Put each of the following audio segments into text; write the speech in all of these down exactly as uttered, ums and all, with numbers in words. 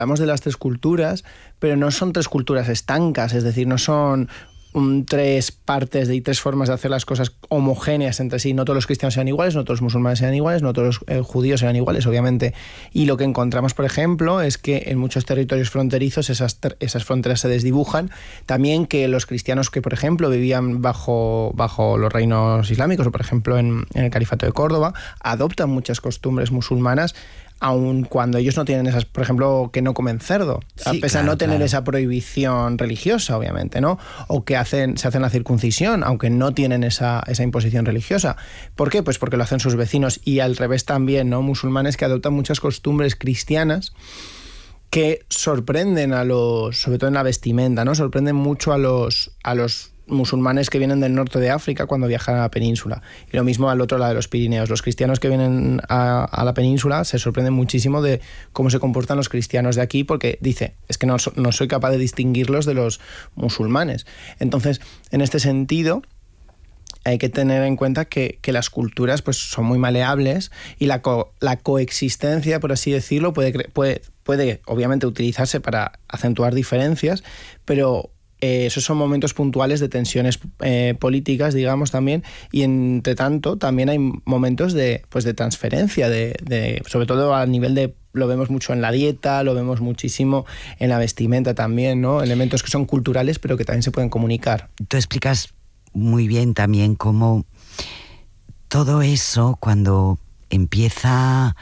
hablamos de las tres culturas, pero no son tres culturas estancas, es decir, no son un, tres partes de, y tres formas de hacer las cosas homogéneas entre sí. No todos los cristianos sean iguales, no todos los musulmanes sean iguales, no todos los eh, judíos sean iguales, obviamente. Y lo que encontramos, por ejemplo, es que en muchos territorios fronterizos esas, esas fronteras se desdibujan. También que los cristianos que, por ejemplo, vivían bajo, bajo los reinos islámicos, o por ejemplo en, en el Califato de Córdoba, adoptan muchas costumbres musulmanas, aun cuando ellos no tienen esas, por ejemplo, que no comen cerdo, sí, a pesar claro, de no tener claro. esa prohibición religiosa, obviamente, ¿no? O que hacen, se hacen la circuncisión, aunque no tienen esa, esa imposición religiosa. ¿Por qué? Pues porque lo hacen sus vecinos, y al revés también, ¿no? Musulmanes que adoptan muchas costumbres cristianas que sorprenden a los, sobre todo en la vestimenta, ¿no? Sorprenden mucho a los, a los musulmanes que vienen del norte de África cuando viajan a la península. Y lo mismo al otro lado de los Pirineos. Los cristianos que vienen a, a la península se sorprenden muchísimo de cómo se comportan los cristianos de aquí, porque dice, es que no, no soy capaz de distinguirlos de los musulmanes. Entonces, en este sentido, hay que tener en cuenta que, que las culturas pues, son muy maleables, y la, co, la coexistencia, por así decirlo, puede, puede, puede obviamente utilizarse para acentuar diferencias, pero Eh, esos son momentos puntuales de tensiones eh, políticas, digamos, también, y entre tanto también hay momentos de, pues, de transferencia, de, de, sobre todo a nivel de, lo vemos mucho en la dieta, lo vemos muchísimo en la vestimenta también, ¿no? Elementos que son culturales pero que también se pueden comunicar. Tú explicas muy bien también cómo todo eso, cuando empieza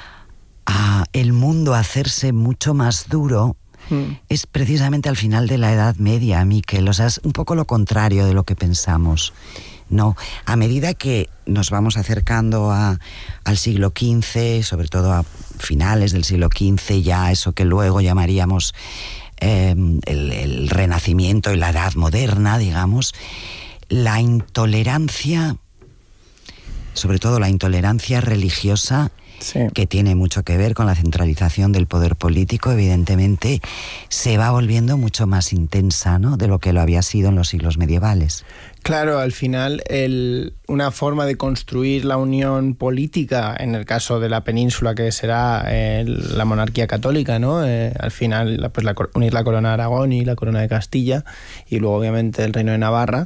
a el mundo a hacerse mucho más duro, es precisamente al final de la Edad Media, Miquel. O sea, es un poco lo contrario de lo que pensamos. No, a medida que nos vamos acercando a, al siglo quince, sobre todo a finales del siglo quince, ya eso que luego llamaríamos eh, el, el Renacimiento y la Edad Moderna, digamos, la intolerancia, sobre todo la intolerancia religiosa, sí, que tiene mucho que ver con la centralización del poder político, evidentemente, se va volviendo mucho más intensa, ¿no?, de lo que lo había sido en los siglos medievales. Claro, al final el, una forma de construir la unión política, en el caso de la península, que será eh, la monarquía católica, ¿no? Eh, al final pues la, unir la corona de Aragón y la corona de Castilla, y luego obviamente el reino de Navarra,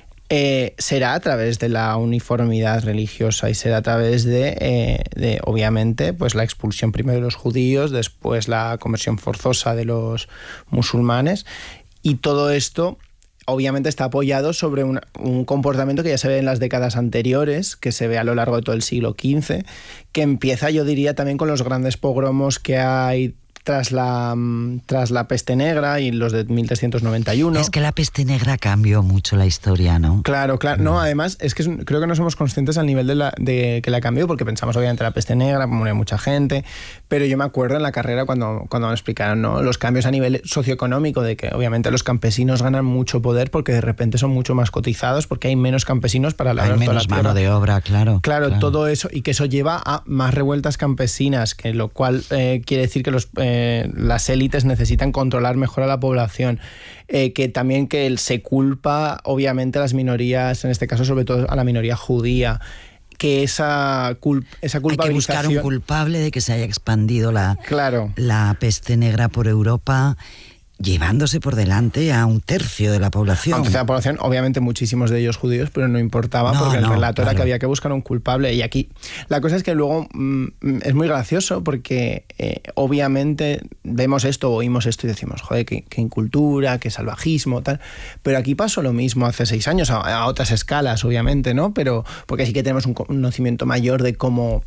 Eh, será a través de la uniformidad religiosa, y será a través de, eh, de obviamente, pues la expulsión primero de los judíos, después la conversión forzosa de los musulmanes, y todo esto obviamente está apoyado sobre un, un comportamiento que ya se ve en las décadas anteriores, que se ve a lo largo de todo el siglo quince, que empieza, yo diría, también con los grandes pogromos que hay tras la, tras la peste negra y los de mil trescientos noventa y uno. Es que la peste negra cambió mucho la historia, ¿no? Claro, claro. No, además, es que es, creo que no somos conscientes al nivel de, la, de que la cambió, porque pensamos obviamente la peste negra, murió mucha gente, pero yo me acuerdo en la carrera cuando, cuando me explicaron, ¿no?, los cambios a nivel socioeconómico, de que obviamente los campesinos ganan mucho poder porque de repente son mucho más cotizados, porque hay menos campesinos para labrar toda la tierra. Hay menos mano de obra, claro, claro. Claro, claro. todo eso, y que eso lleva a más revueltas campesinas, que lo cual eh, quiere decir que los... Eh, las élites necesitan controlar mejor a la población, eh, que también que él se culpa obviamente a las minorías, en este caso sobre todo a la minoría judía, que esa, culp esa culpabilización... Hay que buscar un culpable de que se haya expandido la, claro. la peste negra por Europa, llevándose por delante a un tercio de la población. A un tercio de la población, obviamente muchísimos de ellos judíos, pero no importaba, no, porque no, el relato claro. era que había que buscar un culpable. Y aquí la cosa es que luego mmm, es muy gracioso, porque eh, obviamente vemos esto, oímos esto y decimos, joder, qué, qué incultura, qué salvajismo, tal. Pero aquí pasó lo mismo hace seis años, a, a otras escalas, obviamente, ¿no? Pero porque sí que tenemos un conocimiento mayor de cómo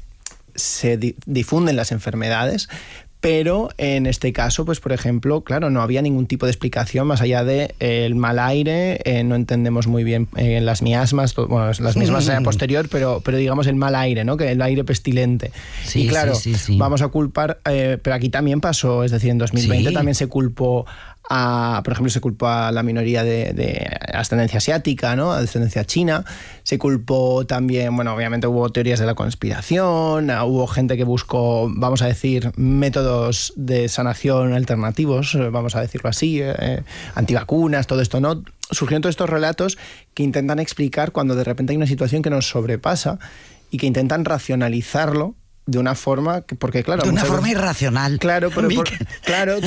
se di difunden las enfermedades. Pero en este caso, pues por ejemplo, claro, no había ningún tipo de explicación más allá de eh, el mal aire, eh, no entendemos muy bien eh, las miasmas, todo, bueno, las mismas a posterior, pero, pero digamos el mal aire, ¿no?, que el aire pestilente. Sí, y claro, sí, sí, sí. vamos a culpar, eh, pero aquí también pasó, es decir, en dos mil veinte sí. también se culpó a, por ejemplo, se culpó a la minoría de, de ascendencia asiática, ¿no?, a ascendencia china, se culpó también, bueno, obviamente hubo teorías de la conspiración, hubo gente que buscó, vamos a decir, métodos de sanación alternativos, vamos a decirlo así, eh, antivacunas, todo esto, ¿no? Surgieron todos estos relatos que intentan explicar cuando de repente hay una situación que nos sobrepasa y que intentan racionalizarlo de una forma, que, porque claro... De una muchas forma veces- irracional. Claro, pero por- Miquel. claro,